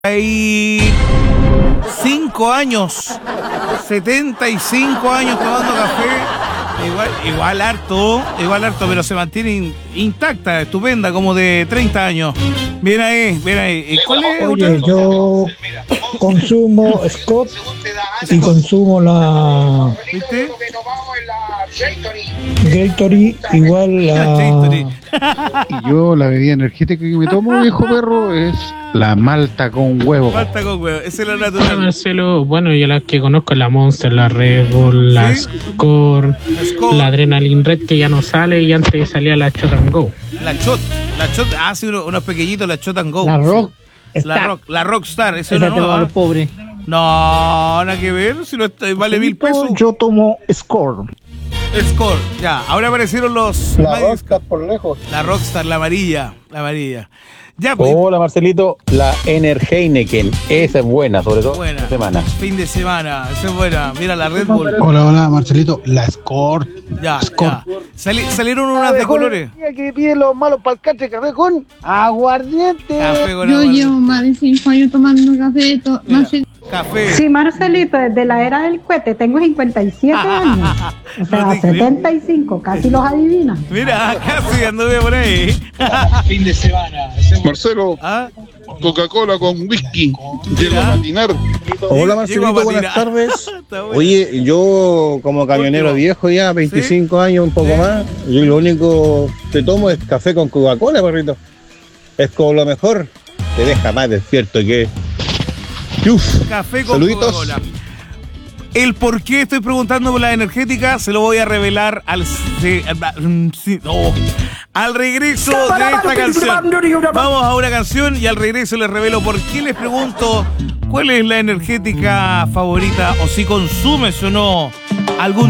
5 años, 75 años tomando café, igual harto, pero se mantiene intacta, estupenda, como de 30 años. Bien ahí. ¿Cuál es? Oye, yo consumo Scott y consumo la ¿Viste? Gatorade, igual la... Y yo la bebida energética que me tomo, viejo perro, es la malta con huevo. Malta con huevo, esa es la Hola natural. Marcelo, bueno, yo las que conozco, la Monster, la Red Bull, la ¿Sí? Score, Score. la Adrenaline Red, que ya no sale, y antes salía la Shot and Go. La Shot, sí, unos pequeñitos, la Shot and Go. La Rock. La Rockstar, esa es Esa una te va a nueva. los pobres. No, nada que ver, si no vale 1.000 pesos. Yo tomo Score. Score, ya, ahora aparecieron los... La Rockstar por lejos. La Rockstar, la amarilla. Ya, pues, Hola Marcelito, la Heineken, esa es buena, sobre todo buena. esta semana. Fin de semana, esa es buena. Mira la Red Bull. Hola Marcelito, la Score. Ya. Salieron unas de colores. Que piden los malos para el catre, café con aguardiente. Café con Yo agua. llevo más de 5 años tomando café. Mira, café. Sí, Marcelito, desde la era del cohete tengo 57 años. O sea, No te creo. 75, casi los adivinan. Mira, casi anduve por ahí. Marcelo, ¿Ah? Coca-Cola con whisky, llego a patinar. Hola Llego a Marcelito, buenas patinar. tardes. Está bueno. Oye, yo como camionero Último. viejo ya, 25 años, un poco Sí. más, yo lo único que tomo es café con Coca-Cola, perrito. Es como lo mejor, te deja más despierto que... Uf, Café con saluditos. Coca-Cola. El por qué estoy preguntando por la energética se lo voy a revelar al regreso de esta canción. Vamos a una canción y al regreso les revelo por qué les pregunto cuál es la energética favorita o si consumes o no algún